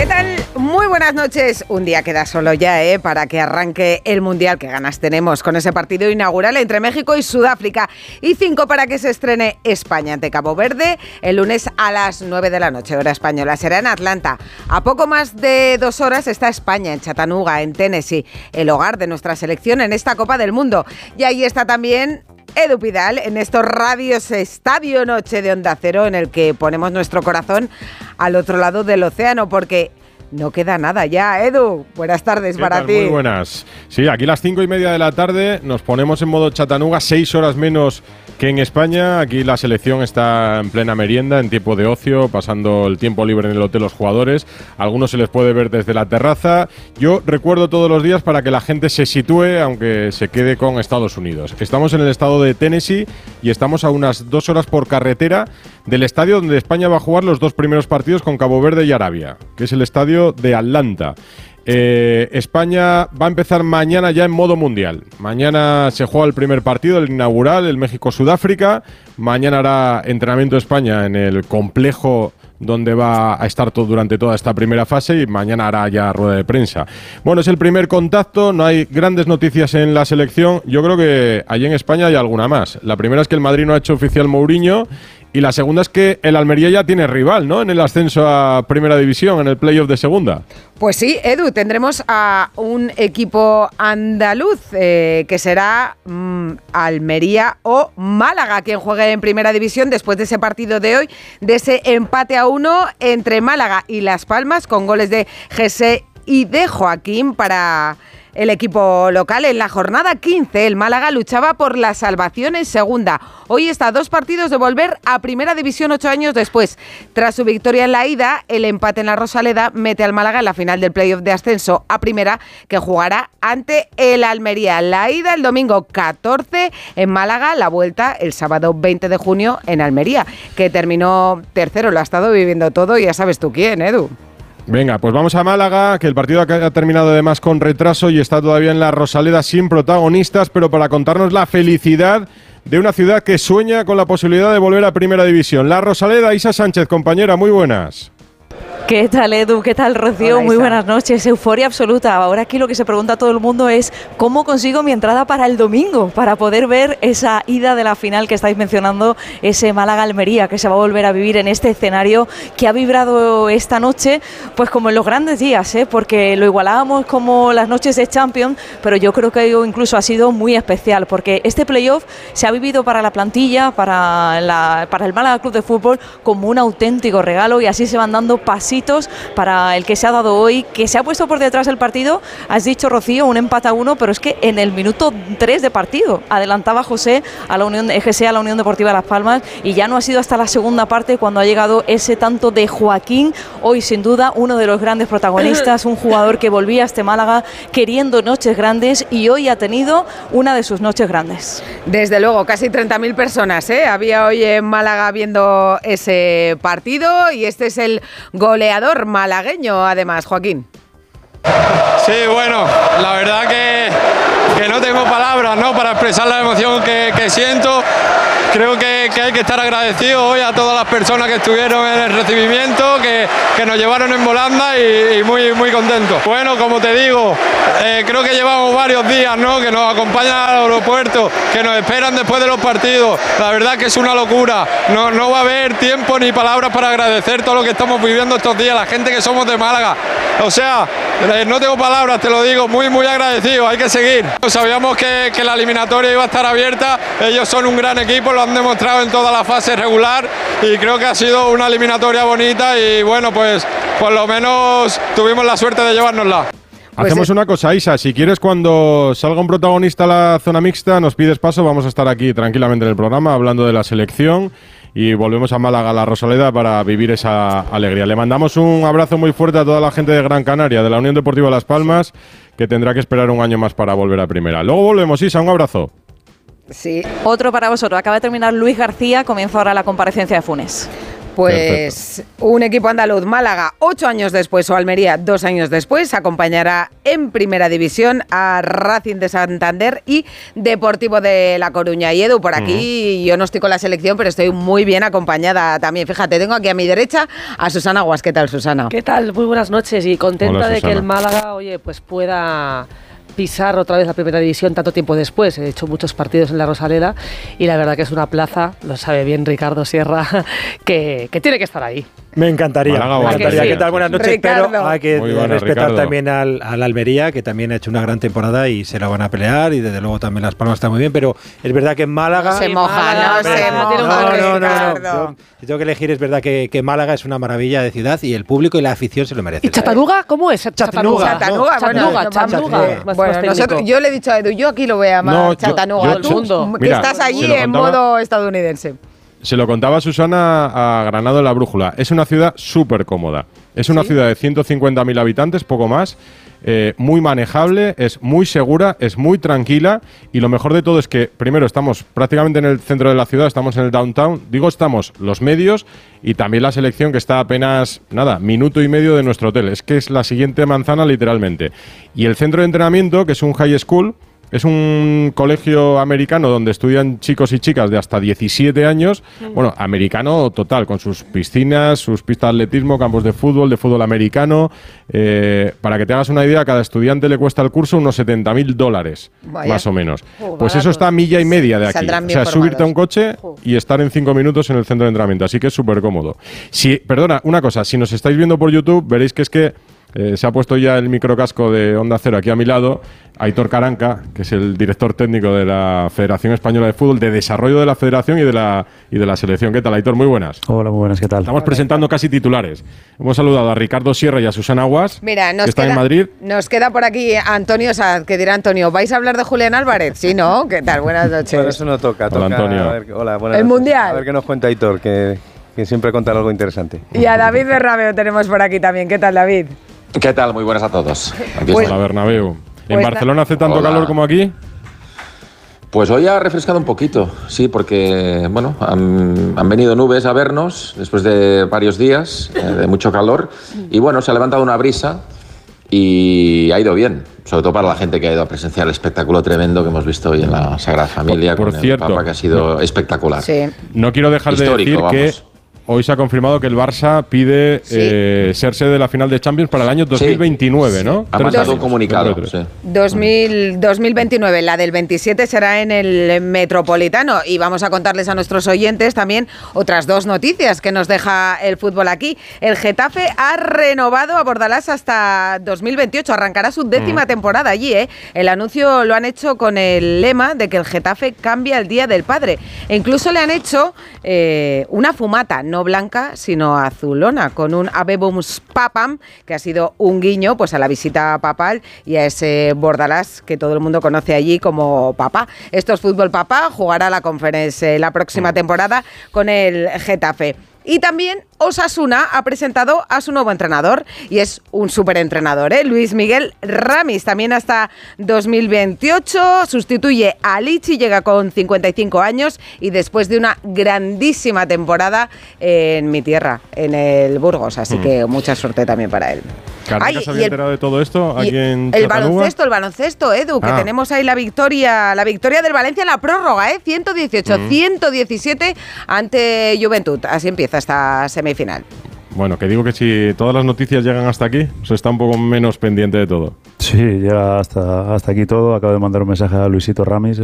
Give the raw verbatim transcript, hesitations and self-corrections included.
¿Qué tal? Muy buenas noches. Un día queda solo ya, ¿eh? Para que arranque el Mundial. Qué ganas tenemos con ese partido inaugural entre México y Sudáfrica. Y cinco para que se estrene España ante Cabo Verde el lunes a las nueve de la noche, hora española. Será en Atlanta. A poco más de dos horas está España, en Chattanooga, en Tennessee, el hogar de nuestra selección en esta Copa del Mundo. Y ahí está también Edu Pidal en estos radios Estadio Noche de Onda Cero, en el que ponemos nuestro corazón al otro lado del océano, porque no queda nada ya. Edu, buenas tardes para tal? ti. Muy buenas. Sí, aquí a las cinco y media de la tarde nos ponemos en modo Chattanooga, seis horas menos que en España. Aquí la selección está en plena merienda, en tiempo de ocio, pasando el tiempo libre en el hotel los jugadores. A algunos se les puede ver desde la terraza. Yo recuerdo todos los días para que la gente se sitúe, aunque se quede con Estados Unidos. Estamos en el estado de Tennessee y estamos a unas dos horas por carretera del estadio donde España va a jugar los dos primeros partidos con Cabo Verde y Arabia, que es el estadio de Atlanta. Eh, España va a empezar mañana ya en modo mundial. Mañana se juega el primer partido, el inaugural, el México-Sudáfrica. Mañana hará entrenamiento España en el complejo donde va a estar todo durante toda esta primera fase, y mañana hará ya rueda de prensa. Bueno, es el primer contacto, no hay grandes noticias en la selección. Yo creo que allí en España hay alguna más. La primera es que el Madrid no ha hecho oficial Mourinho, y la segunda es que el Almería ya tiene rival, ¿no?, en el ascenso a Primera División, en el playoff de segunda. Pues sí, Edu, tendremos a un equipo andaluz eh, que será mmm, Almería o Málaga, quien juegue en Primera División después de ese partido de hoy, de ese empate a uno entre Málaga y Las Palmas, con goles de Jesse y de Joaquín para el equipo local. En la jornada quince, el Málaga luchaba por la salvación en segunda. Hoy está a dos partidos de volver a Primera División ocho años después. Tras su victoria en la ida, el empate en la Rosaleda mete al Málaga en la final del playoff de ascenso a Primera, que jugará ante el Almería. La ida el domingo catorce en Málaga, la vuelta el sábado veinte de junio en Almería, que terminó tercero. Lo ha estado viviendo todo y ya sabes tú quién, Edu. Venga, pues vamos a Málaga, que el partido ha terminado además con retraso y está todavía en la Rosaleda sin protagonistas, pero para contarnos la felicidad de una ciudad que sueña con la posibilidad de volver a Primera División. La Rosaleda, Isa Sánchez, compañera, muy buenas. ¿Qué tal, Edu? ¿Qué tal, Rocío? Hola, muy buenas noches. Euforia absoluta. Ahora aquí lo que se pregunta todo el mundo es ¿cómo consigo mi entrada para el domingo? Para poder ver esa ida de la final que estáis mencionando, ese Málaga-Almería que se va a volver a vivir en este escenario que ha vibrado esta noche, pues como en los grandes días, ¿eh? Porque lo igualábamos como las noches de Champions, pero yo creo que incluso ha sido muy especial, porque este playoff se ha vivido para la plantilla, para, la, para el Málaga Club de Fútbol, como un auténtico regalo, y así se van dando pasitos para el que se ha dado hoy, que se ha puesto por detrás el partido. Has dicho, Rocío, un empate a uno, pero es que en el minuto tres de partido adelantaba José a la Unión, G S a la Unión Deportiva Las Palmas, y ya no ha sido hasta la segunda parte cuando ha llegado ese tanto de Joaquín. Hoy sin duda uno de los grandes protagonistas, un jugador que volvía a este Málaga queriendo noches grandes, y hoy ha tenido una de sus noches grandes. Desde luego, casi treinta mil personas ¿eh? había hoy en Málaga viendo ese partido, y este es el goleador malagueño, además, Joaquín. Sí, bueno, la verdad que, que no tengo palabras, ¿no?, para expresar la emoción que, que siento. Creo que, que hay que estar agradecido hoy a todas las personas que estuvieron en el recibimiento, que, que nos llevaron en volanda, y, y muy, muy contentos. Bueno, como te digo, eh, creo que llevamos varios días, ¿no?, que nos acompañan al aeropuerto, que nos esperan después de los partidos. La verdad que es una locura. No, no va a haber tiempo ni palabras para agradecer todo lo que estamos viviendo estos días, la gente que somos de Málaga. O sea, eh, no tengo palabras, te lo digo, muy, muy agradecido. Hay que seguir. Sabíamos que, que la eliminatoria iba a estar abierta. Ellos son un gran equipo, lo han demostrado en toda la fase regular, y creo que ha sido una eliminatoria bonita, y bueno, pues por lo menos tuvimos la suerte de llevárnosla. Hacemos pues, una cosa, Isa, si quieres, cuando salga un protagonista a la zona mixta, nos pides paso, vamos a estar aquí tranquilamente en el programa hablando de la selección, y volvemos a Málaga, a la Rosaleda, para vivir esa alegría. Le mandamos un abrazo muy fuerte a toda la gente de Gran Canaria, de la Unión Deportiva Las Palmas, que tendrá que esperar un año más para volver a Primera. Luego volvemos, Isa, un abrazo. Sí. Otro para vosotros. Acaba de terminar Luis García, comienza ahora la comparecencia de Funes. Pues Perfecto. Un equipo andaluz, Málaga, ocho años después, o Almería, dos años después, acompañará en Primera División a Racing de Santander y Deportivo de La Coruña. Y Edu, por aquí, uh-huh. yo no estoy con la selección, pero estoy muy bien acompañada también. Fíjate, tengo aquí a mi derecha a Susana Guas. ¿Qué tal, Susana? ¿Qué tal? Muy buenas noches y contenta Hola, de que el Málaga, oye, pues pueda pisar otra vez la Primera División tanto tiempo después. He hecho muchos partidos en la Rosaleda y la verdad que es una plaza, lo sabe bien Ricardo Sierra, que, que tiene que estar ahí. Me encantaría, Málaga, me encantaría. Sí. ¿Qué tal? Buenas noches, Ricardo. Pero hay que buena, respetar Ricardo. también al, al Almería, que también ha hecho una gran temporada y se la van a pelear, y desde luego también Las Palmas está muy bien, pero es verdad que en Málaga... No se moja, no, no se moja, no, no, no, no, no. Si tengo que elegir, es verdad que, que Málaga es una maravilla de ciudad y el público y la afición se lo merecen. ¿Y Chattanooga? ¿Cómo es? Chattanooga. Chattanooga, bueno, Chattanooga. Bueno, nosotros, yo le he dicho a Edu, yo aquí lo voy a llamar no, Chattanooga. Yo, yo, Tú, que mira, estás allí en modo estadounidense. Se lo contaba Susana a Granado en La Brújula. Es una ciudad súper cómoda. Es una ¿Sí? ciudad de ciento cincuenta mil habitantes, poco más. Eh, muy manejable, es muy segura, es muy tranquila. Y lo mejor de todo es que, primero, estamos prácticamente en el centro de la ciudad, estamos en el downtown. Digo, estamos los medios y también la selección, que está apenas, nada, minuto y medio de nuestro hotel. Es que es la siguiente manzana, literalmente. Y el centro de entrenamiento, que es un high school... Es un colegio americano donde estudian chicos y chicas de hasta diecisiete años, mm. bueno, americano total, con sus piscinas, sus pistas de atletismo, campos de fútbol, de fútbol americano. Eh, para que te hagas una idea, a cada estudiante le cuesta el curso unos setenta mil dólares, Vaya. más o menos. Oh, pues eso está a milla y media de aquí. O sea, subirte a un coche y estar en cinco minutos en el centro de entrenamiento, así que es súper cómodo. Si, perdona, una cosa, si nos estáis viendo por YouTube, veréis que es que Eh, se ha puesto ya el microcasco de Onda Cero aquí a mi lado, Aitor Caranca, que es el director técnico de la Federación Española de Fútbol, de desarrollo de la Federación y de la, y de la selección. ¿Qué tal, Aitor? Muy buenas. Hola, muy buenas, ¿qué tal? Estamos presentando casi titulares. Hemos saludado a Ricardo Sierra y a Susana Guas, Mira, nos que están queda, en Madrid. Nos queda por aquí Antonio Saz, que dirá Antonio, ¿vais a hablar de Julián Álvarez? Sí, ¿no? ¿Qué tal? Buenas noches. Bueno, eso no toca. Hola, toca, Antonio. A ver, hola, buenas El noches. Mundial. A ver qué nos cuenta Aitor, que, que siempre contará algo interesante. Y a David Bernabeu tenemos por aquí también. ¿Qué tal, David? ¿Qué tal? Muy buenas a todos. Aquí pues, Hola, Bernabéu. ¿En pues Barcelona hace tanto Hola. calor como aquí? Pues hoy ha refrescado un poquito, sí, porque bueno, han, han venido nubes a vernos después de varios días eh, de mucho calor y bueno, se ha levantado una brisa y ha ido bien, sobre todo para la gente que ha ido a presenciar el espectáculo tremendo que hemos visto hoy en la Sagrada Familia por, por con cierto, el Papa, que ha sido no, espectacular. Sí. No quiero dejar Histórico, de decir vamos. que hoy se ha confirmado que el Barça pide sí. eh, ser sede de la final de Champions para el año dos mil veintinueve, sí. ¿no? Ha mandado un comunicado. Sí. dos mil, dos mil veintinueve, la del veintisiete será en el Metropolitano. Y vamos a contarles a nuestros oyentes también otras dos noticias que nos deja el fútbol aquí. El Getafe ha renovado a Bordalás hasta dos mil veintiocho. Arrancará su décima mm. temporada allí, ¿eh? El anuncio lo han hecho con el lema de que el Getafe cambia el Día del Padre. E incluso le han hecho eh, una fumata, no blanca, sino azulona, con un Habebums Papam, que ha sido un guiño pues a la visita papal y a ese Bordalás que todo el mundo conoce allí como papá. Esto es Fútbol Papá, jugará la Conference eh, la próxima temporada con el Getafe. Y también Osasuna ha presentado a su nuevo entrenador y es un superentrenador, ¿eh? Luis Miguel Ramis, también hasta dos mil veintiocho, sustituye a Lichi, llega con cincuenta y cinco años y después de una grandísima temporada en mi tierra, en el Burgos, así mm. que mucha suerte también para él. ¿Caracas había enterado de todo esto aquí en El baloncesto, el baloncesto, Edu, que ah. tenemos ahí la victoria, la victoria del Valencia en la prórroga, ¿eh? ciento dieciocho, mm. ciento diecisiete ante Juventud, así empieza esta semifinal. Bueno, que digo que si todas las noticias llegan hasta aquí, se está un poco menos pendiente de todo. Sí, llega hasta, hasta aquí todo. Acabo de mandar un mensaje a Luisito Ramis,